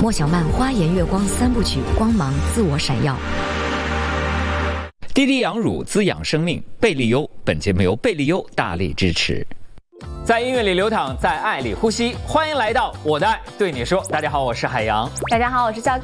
莫小曼花颜月光3部曲，光芒自我闪耀。 滴滴养乳滋养生命，贝利优。本节目由贝利优大力支持。在音乐里流淌，在爱里呼吸。欢迎来到我的爱对你说。大家好，我是海洋。 大家好，我是教科。